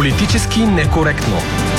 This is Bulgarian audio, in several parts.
Политически некоректно.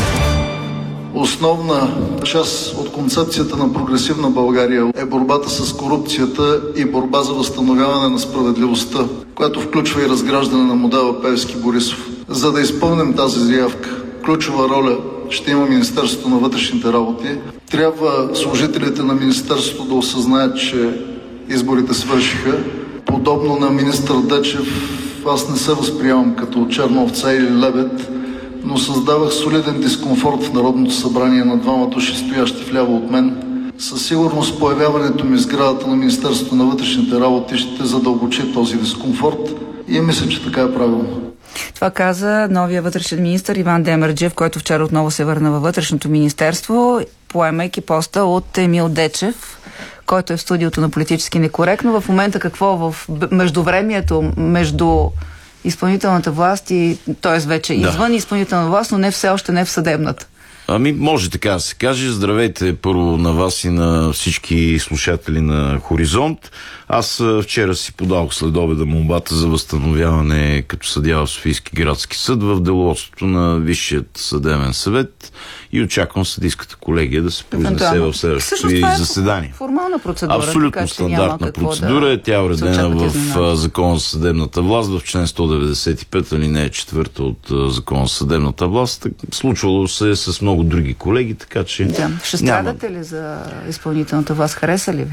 Основна част от концепцията на прогресивна България е борбата с корупцията и борба за възстановяване на справедливостта, която включва и разграждане на модела Пеевски-Борисов. За да изпълним тази заявка, ключова роля ще има Министерството на вътрешните работи. Трябва служителите на Министерството да осъзнаят, че изборите свършиха. Подобно на министър Дечев, аз не се възприемам като черна овца или лебед, но създавах солиден дискомфорт в Народното събрание на двама души, стоящи вляво от мен. Със сигурност появяването ми в сградата на Министерството на вътрешните работи ще задълбочи този дискомфорт и мисля, че така е правилно. Това каза новия вътрешен министър Иван Демерджиев, който вчера отново се върна във вътрешното министерство, поемайки поста от Емил Дечев, който е в студиото на Политически некоректно. В момента какво в междувремието между изпълнителната власт и, т.е. вече извън изпълнителна власт, но не все още не в съдебната? Може така да се каже. Здравейте първо на вас и на всички слушатели на Хоризонт. Аз вчера си подадох след обеда молбата за възстановяване като съдия в Софийски градски съд в деловодството на Висшият съдебен съвет и очаквам съдийската колегия да се произнесе в следващото и заседание. Формална процедура. Абсолютно така, стандартна процедура. Тя е уредена в Закона за съдебната власт, в член 195, алинея 4 от Закона за съдебната власт. Случвало се с много други колеги, така че... Да. Ще страдате ли за изпълнителната власт? Хареса ли ви?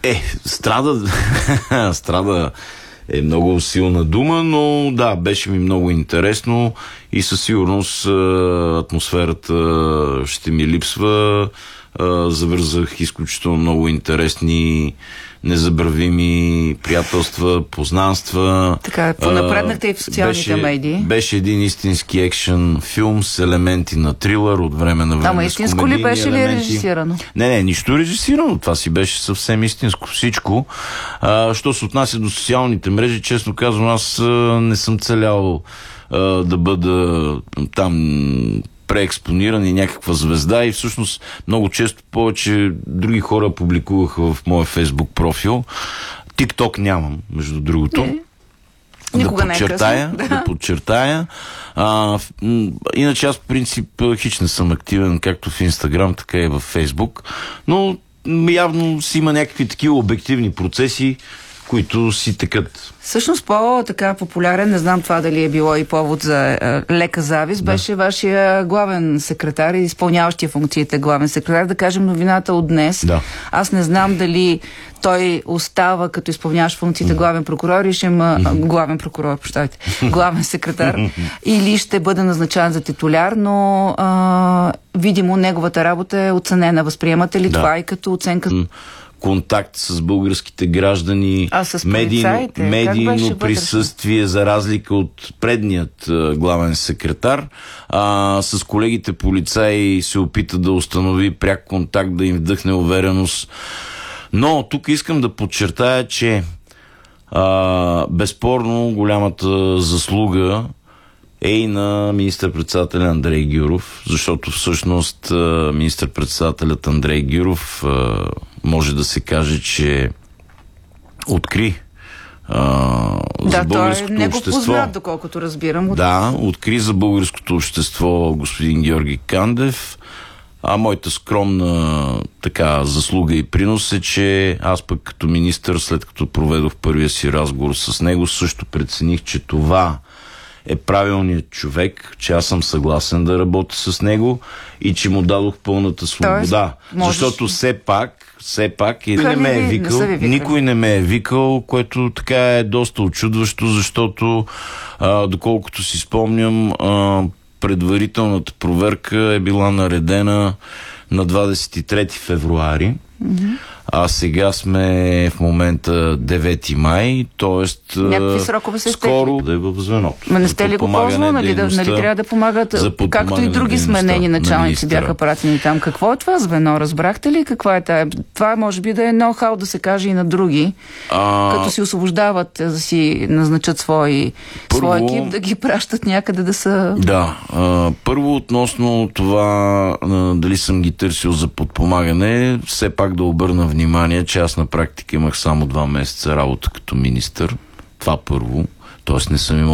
Страда е много силна дума, но да, беше ми много интересно и със сигурност атмосферата ще ми липсва. Завързах изключително много интересни, незабравими приятелства, познанства. Така, понапреднахте и в социалните медии. Беше един истински екшен филм с елементи на трилър от време на време. Ама истинско ли беше елементи? Ли режисирано? Не, нищо режисирано. Това си беше съвсем истинско всичко. Що се отнася до социалните мрежи, честно казвам, аз не съм целял да бъда там преекспониран и някаква звезда и всъщност много често повече други хора публикуваха в моя Фейсбук профил. TikTok нямам, между другото. Да подчертая. Иначе аз по принцип хич не съм активен както в Инстаграм, така и в Фейсбук, но явно си има някакви такива обективни процеси, които си текат. Всъщност по-така популярен, не знам това дали е било и повод за лека завист, беше вашия главен секретар и изпълняващия функциите главен секретар. Да кажем новината от днес. Да. Аз не знам дали той остава като изпълняващ функциите главен прокурор и ще има главен секретар или ще бъде назначен за титуляр, но видимо неговата работа е оценена. Възприемате ли това и като оценка? Контакт с българските граждани, медийно присъствие, за разлика от предният главен секретар. С колегите полицаи се опита да установи пряк контакт, да им вдъхне увереност. Но тук искам да подчертая, че безспорно голямата заслуга е и на министър-председателя Андрей Гюров, защото всъщност министър-председателят Андрей Гюров може да се каже, че откри за българското общество. Познат, доколкото разбирам. Откри за българското общество господин Георги Кандев. Моята скромна заслуга и принос е, че аз пък като министър, след като проведох първия си разговор с него, също прецених, че това е правилният човек, че аз съм съгласен да работя с него и че му дадох пълната свобода. Защото все пак никой не ме е викал, което така е доста очудващо, защото доколкото си спомням, предварителната проверка е била наредена на 23 февруари. А сега сме в момента 9 май, т.е. някакви срокове се скоро да е в звеното. Не сте ли го ползвали? Нали трябва да помагат, както и други сменени началници бяха пратени там. Какво е това звено? Разбрахте ли каква е тая? Това може би да е ноу-хау да се каже и на други, като си освобождават да си назначат свой екип, да ги пращат някъде да са... Първо относно това дали съм ги търсил за подпомагане, все пак да обърна внимание, че аз на практика имах само 2 месеца работа като министър. Това първо. Тоест не съм имал